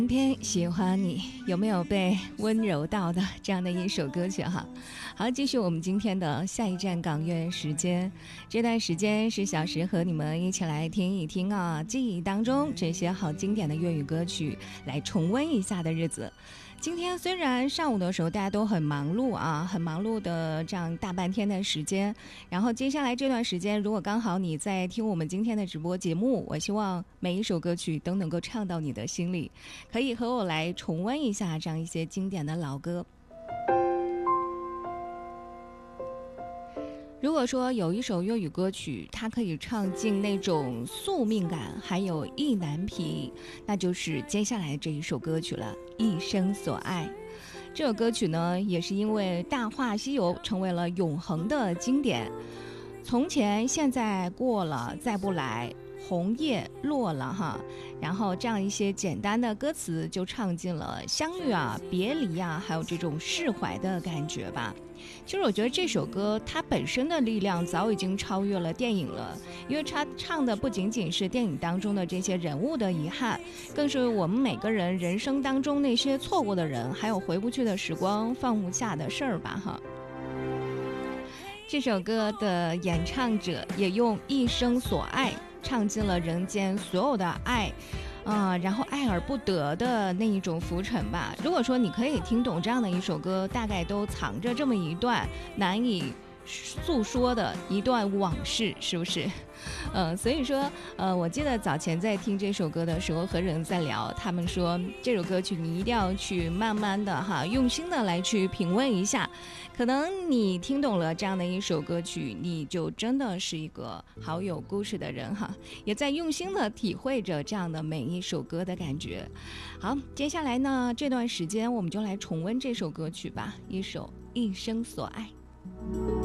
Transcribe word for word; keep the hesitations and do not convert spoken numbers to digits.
今天喜欢你，有没有被温柔到的这样的一首歌曲哈？好，继续我们今天的下一站港乐时间。这段时间是小时和你们一起来听一听啊，记忆当中这些好经典的粤语歌曲，来重温一下的日子。今天虽然上午的时候大家都很忙碌啊，很忙碌的这样大半天的时间，然后接下来这段时间，如果刚好你在听我们今天的直播节目，我希望每一首歌曲都能够唱到你的心里，可以和我来重温一下这样一些经典的老歌。如果说有一首粤语歌曲，它可以唱尽那种宿命感，还有意难平，那就是接下来这一首歌曲了，《一生所爱》。这首歌曲呢，也是因为《大话西游》成为了永恒的经典。从前、现在、过了、再不来，红叶落了哈，然后这样一些简单的歌词就唱进了相遇啊、别离啊，还有这种释怀的感觉吧。其实我觉得这首歌它本身的力量早已经超越了电影了，因为它唱的不仅仅是电影当中的这些人物的遗憾，更是我们每个人人生当中那些错过的人，还有回不去的时光、放不下的事儿吧哈。这首歌的演唱者也用一生所爱唱尽了人间所有的爱啊、呃，然后爱而不得的那一种浮沉吧。如果说你可以听懂这样的一首歌，大概都藏着这么一段难以诉说的一段往事，是不是？嗯，所以说，呃，我记得早前在听这首歌的时候，和人在聊，他们说这首歌曲你一定要去慢慢的哈，用心的来去品味一下。可能你听懂了这样的一首歌曲，你就真的是一个好有故事的人哈，也在用心的体会着这样的每一首歌的感觉。好，接下来呢，这段时间我们就来重温这首歌曲吧，一首《一生所爱》。